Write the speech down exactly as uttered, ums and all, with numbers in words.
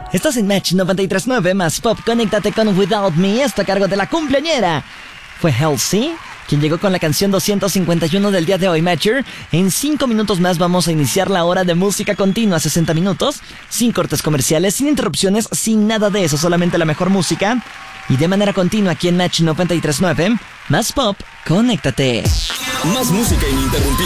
Estás en Match noventa y tres punto nueve más Pop. Conéctate con Without Me. Esto a cargo de la cumpleañera. Fue Halsey quien llegó con la canción doscientos cincuenta y uno del día de hoy, Matcher. En cinco minutos más vamos a iniciar la hora de música continua, sesenta minutos, sin cortes comerciales, sin interrupciones, sin nada de eso, solamente la mejor música. Y de manera continua aquí en Match noventa y tres punto nueve, más Pop, conéctate. Más música ininterrumpida.